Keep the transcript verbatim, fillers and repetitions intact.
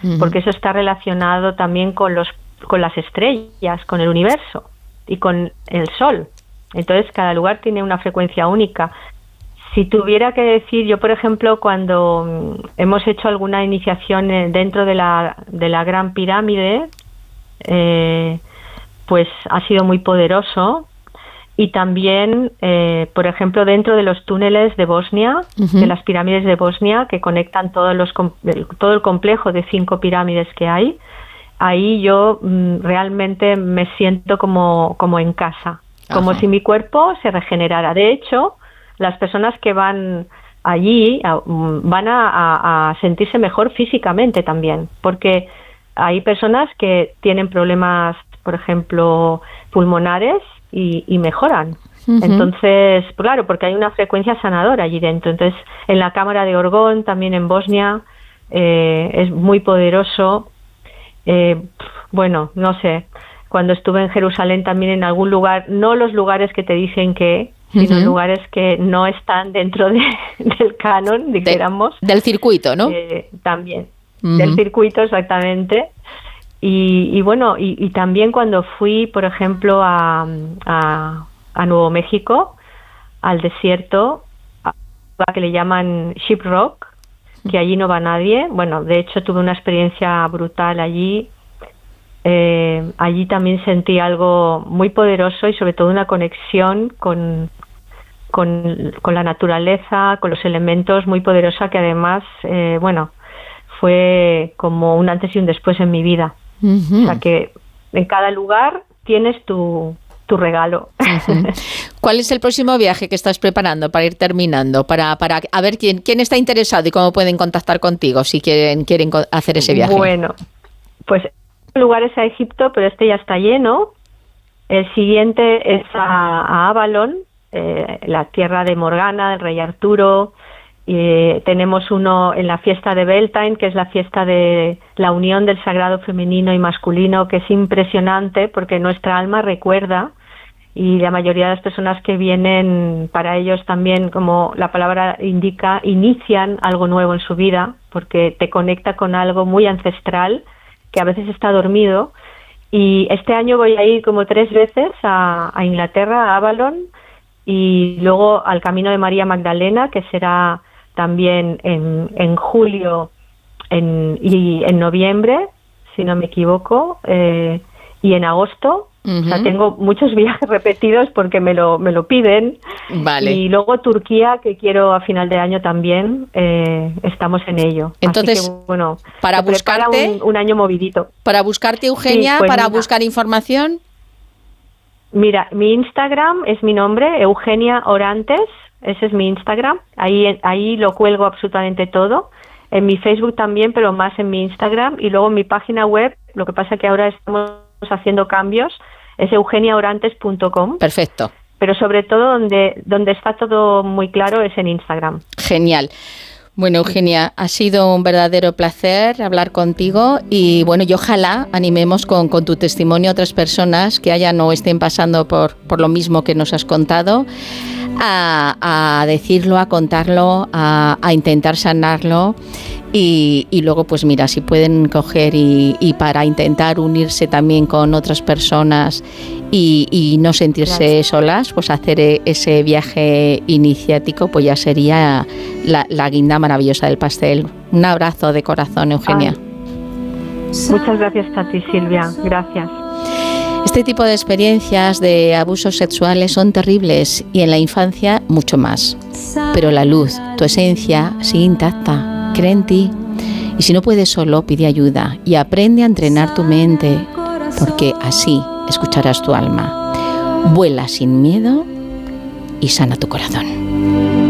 uh-huh. porque eso está relacionado también con los con las estrellas, con el universo y con el sol. Entonces cada lugar tiene una frecuencia única. Si tuviera que decir, yo por ejemplo, cuando hemos hecho alguna iniciación dentro de la de la Gran Pirámide, eh, pues ha sido muy poderoso. Y también, eh, por ejemplo, dentro de los túneles de Bosnia, uh-huh. de las pirámides de Bosnia, que conectan todos los todo el complejo de cinco pirámides que hay, ahí yo mm, realmente me siento como, como en casa, Ajá. como si mi cuerpo se regenerara. De hecho, las personas que van allí a, van a, a, a sentirse mejor físicamente también, porque hay personas que tienen problemas, por ejemplo, pulmonares, Y, y mejoran. Uh-huh. Entonces, claro, porque hay una frecuencia sanadora allí dentro. Entonces, en la Cámara de Orgón, también en Bosnia, eh, es muy poderoso. Eh, bueno, no sé, cuando estuve en Jerusalén también en algún lugar, no los lugares que te dicen que, sino uh-huh. lugares que no están dentro de, del canon, dijéramos. De, del circuito, ¿no? Eh, también, uh-huh. del circuito, exactamente. Y, y bueno, y, y también cuando fui, por ejemplo, a, a, a Nuevo México, al desierto, a, a que le llaman Ship Rock, que allí no va nadie. Bueno, de hecho tuve una experiencia brutal allí. Eh, allí también sentí algo muy poderoso y sobre todo una conexión con, con, con la naturaleza, con los elementos, muy poderosa, que además, eh, bueno, fue como un antes y un después en mi vida. Uh-huh. O sea que en cada lugar tienes tu, tu regalo. Uh-huh. ¿Cuál es el próximo viaje que estás preparando para ir terminando? Para, para a ver quién, quién está interesado y cómo pueden contactar contigo si quieren, quieren hacer ese viaje. Bueno, pues lugares a Egipto, pero este ya está lleno. El siguiente es a, a Avalon, eh, la tierra de Morgana, del rey Arturo. Eh, tenemos uno en la fiesta de Beltane, que es la fiesta de la unión del sagrado femenino y masculino, que es impresionante porque nuestra alma recuerda, y la mayoría de las personas que vienen, para ellos también, como la palabra indica, inician algo nuevo en su vida, porque te conecta con algo muy ancestral que a veces está dormido. Y este año voy a ir como tres veces a, a Inglaterra, a Avalon, y luego al Camino de María Magdalena, que será también en, en julio en, y en noviembre, si no me equivoco, eh, y en agosto. Uh-huh. O sea, tengo muchos viajes repetidos porque me lo me lo piden. Vale. Y luego Turquía, que quiero a final de año también, eh, estamos en ello. Entonces, así que, bueno, para buscarte, un, un año movidito. Para buscarte, Eugenia, sí, pues para mira, buscar información. Mira, mi Instagram es mi nombre, Eugenia Orantes. Ese es mi Instagram, ahí ahí lo cuelgo absolutamente todo. En mi Facebook también, pero más en mi Instagram. Y luego en mi página web, lo que pasa que ahora estamos haciendo cambios, es eugenia orantes punto com. Perfecto. Pero sobre todo donde, donde está todo muy claro es en Instagram. Genial. Bueno, Eugenia, ha sido un verdadero placer hablar contigo y bueno, y ojalá animemos con, con tu testimonio a otras personas que hayan o estén pasando por, por lo mismo que nos has contado, a, a decirlo, a contarlo, a, a intentar sanarlo y, y luego pues mira, si pueden coger y, y para intentar unirse también con otras personas y, y no sentirse Gracias. solas, pues hacer ese viaje iniciático pues ya sería la, la guinda maravillosa del pastel. Un abrazo de corazón, Eugenia. Ay. Muchas gracias a ti, Silvia. Gracias. Este tipo de experiencias de abusos sexuales son terribles y en la infancia mucho más. Pero la luz, tu esencia, sigue intacta. Cree en ti. Y si no puedes solo, pide ayuda y aprende a entrenar tu mente, porque así escucharás tu alma. Vuela sin miedo y sana tu corazón.